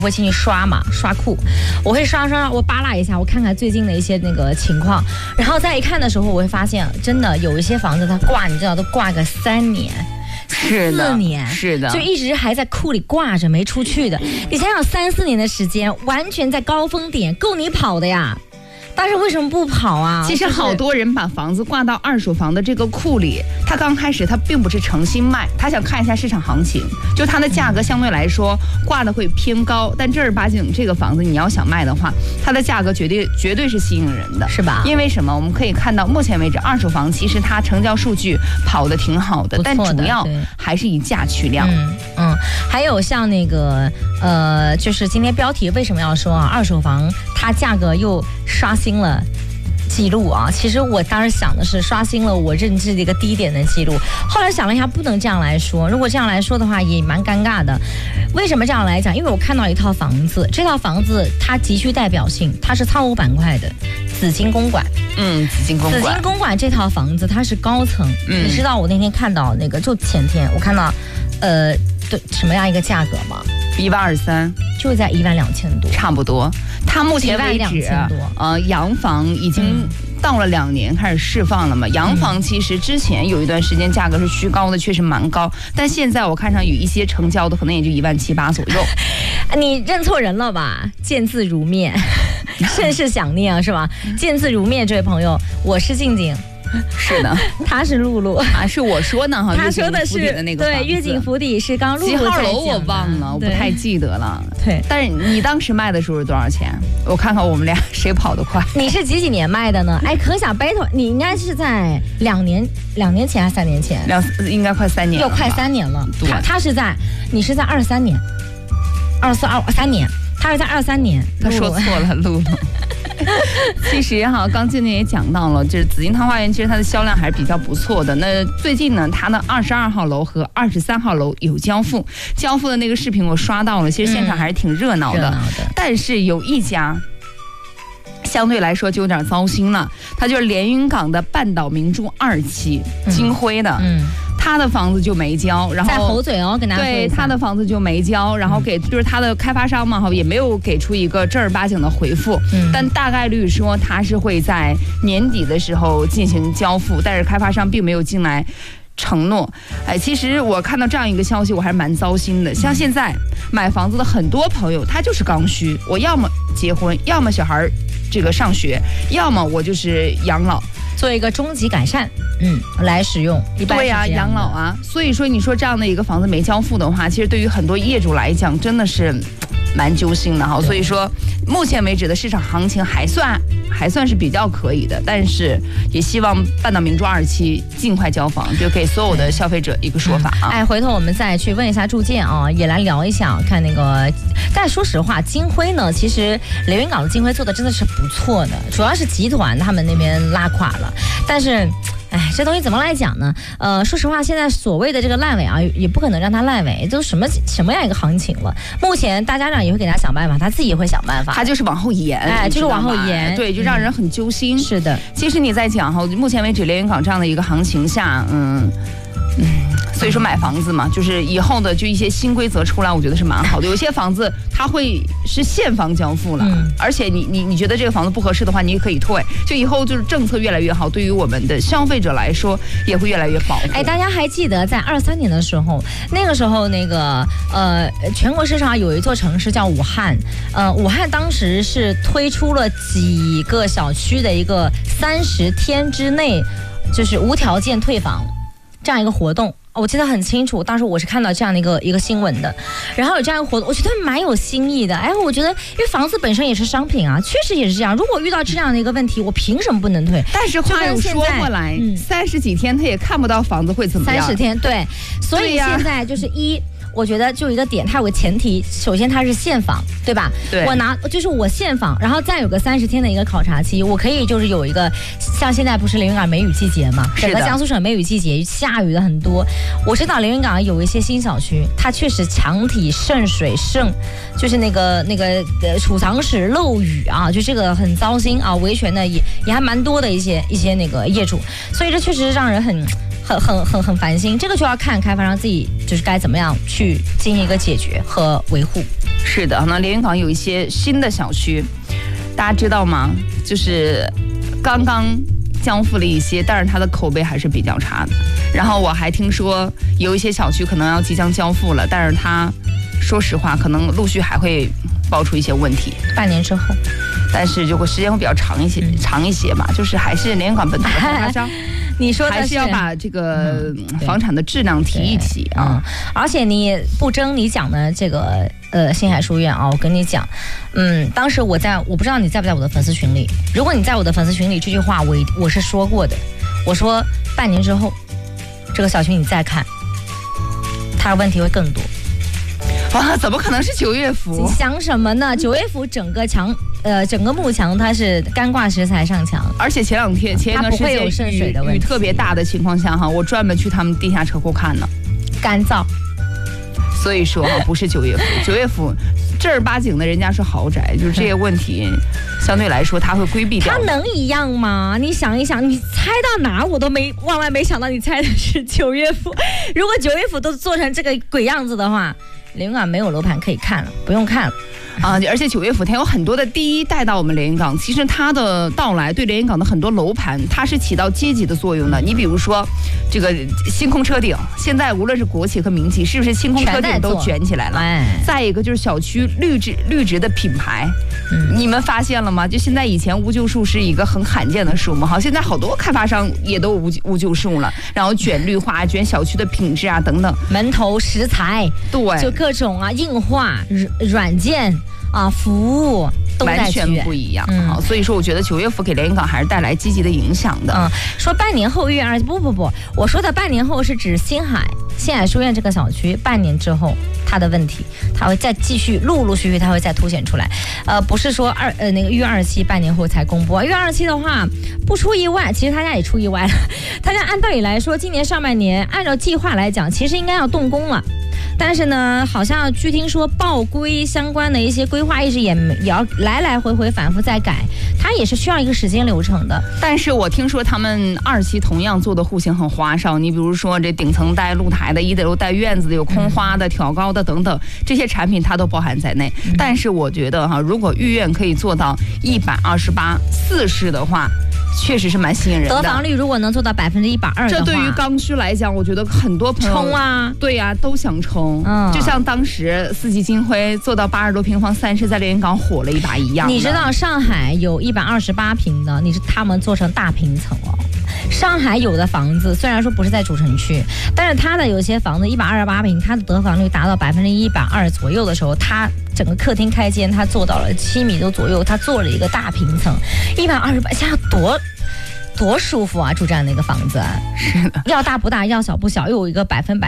会进去刷嘛，刷库，我会刷，我扒拉一下，我看看最近的一些那个情况，然后再一看的时候，我会发现真的有一些房子它挂，你知道都挂个3年。4年， 是的， 就一直还在库里挂着没出去的。你想想3、4年的时间，完全在高峰点，够你跑的呀。但是为什么不跑啊？ 其实好多人把房子挂到二手房的这个库里，他刚开始他并不是诚心卖，他想看一下市场行情，就它的价格相对来说挂的会偏高，但正儿八经这个房子你要想卖的话，它的价格绝对是吸引人的， 是吧？ 因为什么？我们可以看到目前为止二手房其实它成交数据跑得挺好的，但主要还是以价取量。 还有像那个就是今天标题为什么要说啊？二手房它价格又刷新了记录啊！其实我当时想的是刷新了我认知的一个低点的记录，后来想了一下，不能这样来说。如果这样来说的话，也蛮尴尬的。为什么这样来讲？因为我看到一套房子，这套房子它极具代表性，它是仓务板块的紫金公馆。 紫金公馆这套房子它是高层。你知道我那天看到那个，就前天我看到，对什么样一个价格吗 ？123， 就在12000多， 差不多。它目前为止，洋房已经到了2年开始释放了嘛。洋房其实之前有一段时间价格是虚高的，确实蛮高，但现在我看上有一些成交的可能也就17800、8左右。 你认错人了吧？见字如面，甚是想念啊，是吧？见字如面，这位朋友，我是静静。 是的， 他是露露啊，是我说呢哈。 他说的是对，悦景府邸是刚露露几号楼我忘了，我不太记得了。 对， 但是你当时卖的时候是多少钱？我看看我们俩谁跑得快。 你是几年卖的呢？哎，可想 battle， 你应该是在2年前还是3年前？ 应该快3年了， 又快3年了。 对， 你是在23年，24、23年，他是在23年。 他说错了，露露。其实哈，刚静静也讲到了，就是紫金桃花源，其实它的销量还是比较不错的。那最近呢，它的22号楼和23号楼有交付的那个视频我刷到了，其实现场还是挺热闹的。但是有一家相对来说就有点糟心了，它就是连云港的半岛明珠2期，金辉的。他的房子就没交，然后在猴嘴哦，跟大家说对他的房子就没交，然后就是他的开发商嘛，也没有给出一个正儿八经的回复，但大概率说他是会在年底的时候进行交付，但是开发商并没有进来承诺。其实我看到这样一个消息，我还是蛮糟心的。像现在买房子的很多朋友，他就是刚需，我要么结婚，要么小孩这个上学，要么我就是养老。 做一个终极改善，来使用。 对呀，养老啊。所以说，你说这样的一个房子没交付的话，其实对于很多业主来讲，真的是蛮揪心的哈。所以说，目前为止的市场行情还算是比较可以的，但是也希望半岛明珠2期尽快交房，就给所有的消费者一个说法啊。 回头我们再去问一下住建啊，也来聊一下，看那个。但说实话，金辉呢，其实连云港的金辉做的真的是不错的，主要是集团他们那边拉垮了，但是。这东西怎么来讲呢？说实话，现在所谓的这个烂尾啊，也不可能让它烂尾，都什么样一个行情了？目前大家长也会给他想办法，他自己也会想办法， 他就是往后延， 就是往后延， 对，就让人很揪心。 是的， 其实你在讲哈，目前为止连云港这样的一个行情下，所以说买房子嘛，就是以后的就一些新规则出来，我觉得是蛮好的。有些房子它会是现房交付了，而且你觉得这个房子不合适的话，你也可以退。就以后就是政策越来越好，对于我们的消费者来说也会越来越保护。 大家还记得在23年的时候，那个时候那个全国市场有一座城市叫武汉，武汉当时是推出了几个小区的一个30天之内就是无条件退房这样一个活动。我记得很清楚，当时我是看到这样的一个新闻的，然后有这样一个活动，我觉得蛮有新意的。我觉得因为房子本身也是商品啊，确实也是这样。如果遇到这样的一个问题，我凭什么不能退？ 但是话又说过来，30几天他也看不到房子会怎么样。 30天，对，所以现在就是我觉得就一个点，它有个前提，首先它是现房，对吧？ 对， 我现房，然后再有个30天的一个考察期，我可以就是有一个，像现在不是连云港梅雨季节嘛，整个江苏省梅雨季节下雨的很多。我知道连云港有一些新小区，它确实墙体渗水就是那个储藏室漏雨啊，就这个很糟心啊，维权的也还蛮多的一些那个业主，所以这确实让人很烦心。这个就要看开发商自己就是该怎么样去进行一个解决和维护。 是的，那连云港有一些新的小区，大家知道吗？就是刚刚交付了一些，但是它的口碑还是比较差的。然后我还听说有一些小区可能要即将交付了，但是它说实话可能陆续还会爆出一些问题。 半年之后， 但是就会时间会比较长一些吧，就是还是连云港本土的开发商。 你说的还是要把这个房产的质量提一提啊！ 而且你不争你讲的这个星海书院啊，我跟你讲，当时我不知道你在不在我的粉丝群里，如果你在我的粉丝群里，这句话我是说过的，我说半年之后这个小区你再看，它的问题会更多。 哇，怎么可能是九月府？ 你想什么呢？九月府整个幕墙它是干挂石材上墙， 而且前一段时间有渗水的问题， 雨特别大的情况下哈，我专门去他们地下车库看呢， 干燥。 所以说哈，不是九月府，九月府正儿八经的人家是豪宅，就是这些问题相对来说他会规避掉。 它能一样吗？你想一想，你猜到哪儿我都万万没想到你猜的是九月府。如果九月府都做成这个鬼样子的话，连云港没有楼盘可以看了，不用看了。 而且九月府它有很多的第一带到我们连云港，其实它的到来对连云港的很多楼盘它是起到阶级的作用的。你比如说这个星空车顶，现在无论是国企和民企，是不是星空车顶都卷起来了？再一个就是小区绿植的品牌，你们发现了吗？就现在以前无救树是一个很罕见的树嘛，好，现在好多开发商也都无救树了，然后卷绿化、卷小区的品质啊等等， 门头石材，对，就各种硬化软件。服务都在完全不一样。好，所以说我觉得九月府给连云港还是带来积极的影响的。 说半年后不，我说的半年后是指星海书院这个小区，半年之后它的问题，它会再继续陆续它会再凸显出来。不是说那个1月27半年后才公布。1月27的话，不出意外，其实他家也出意外了。他家按道理来说，今年上半年按照计划来讲，其实应该要动工了。但是呢，好像据听说报规相关的一些规划一直也要来回反复再改，它也是需要一个时间流程的。 但是我听说他们2期同样做的户型很花哨，你比如说这顶层带露台的，1楼带院子的，有空花的、挑高的等等，这些产品它都包含在内。但是我觉得如果御苑可以做到128/4室的话，确实是蛮吸引人的。 得房率如果能做到120%的话， 这对于刚需来讲，我觉得很多朋友冲啊， 对呀，都想冲。就像当时4季金辉做到80多平方3室，在连云港火了一把一样。 你知道上海有128平的，他们做成大平层哦。上海有的房子虽然说不是在主城区，但是它的有些房子128平，它的得房率达到120%左右的时候，它整个客厅开间它做到了7米多左右，它做了一个大平层，128，想想多舒服啊！住这样的一个房子， 是的， 要大不大，要小不小，又有一个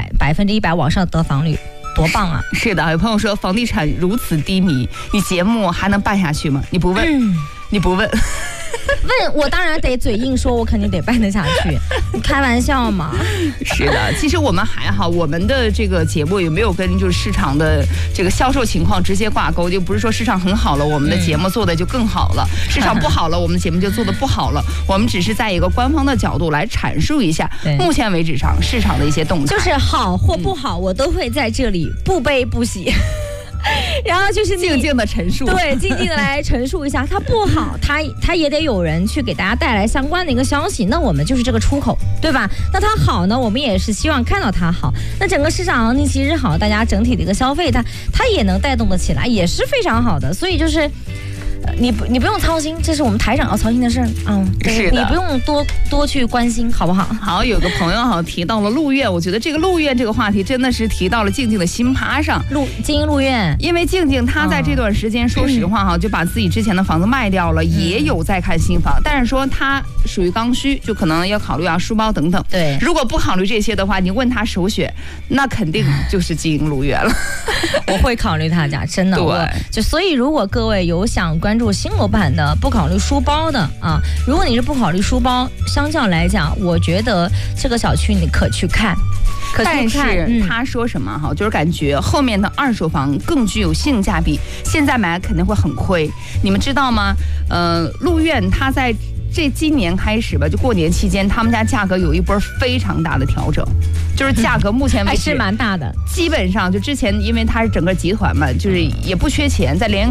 100%往上得房率，多棒啊！ 是的，有朋友说房地产如此低迷，你节目还能办下去吗？你不问，你不问。 问我当然得嘴硬说，我肯定得办得下去。你开玩笑吗？ 是的，其实我们还好，我们的这个节目也没有跟就是市场的这个销售情况直接挂钩，就不是说市场很好了，我们的节目做的就更好了；市场不好了，我们的节目就做的不好了。我们只是在一个官方的角度来阐述一下目前为止上市场的一些动态， 就是好或不好，我都会在这里不悲不喜。然后就是静静的陈述， 对，静静的来陈述一下，它不好，它也得有人去给大家带来相关的一个消息，那我们就是这个出口，对吧？那它好呢，我们也是希望看到它好，那整个市场行情其实好，大家整体的一个消费，它也能带动得起来，也是非常好的，所以就是。你不用操心，这是我们台长要操心的事儿啊。 是的， 你不用多去关心，好不好？ 好，有个朋友提到了鹿苑，我觉得这个鹿苑这个话题真的是提到了静静的心趴上。 金鹰鹿苑， 因为静静她在这段时间，说实话就把自己之前的房子卖掉了，也有在看新房，但是说她属于刚需，就可能要考虑书包等等。 对， 如果不考虑这些的话，你问她首选，那肯定就是金鹰鹿苑了。 我会考虑他家，真的。 对， 所以如果各位有想关注新楼盘的，不考虑书包的啊，如果你是不考虑书包，相较来讲，我觉得这个小区你可去看。 但是他说什么就是感觉后面的2手房更具有性价比，现在买肯定会很亏。你们知道吗？鹿苑它在这今年开始吧，就过年期间，他们家价格有一波非常大的调整，就是价格目前为止还是蛮大的。 基本上就之前因为它是整个集团嘛，就是也不缺钱，在连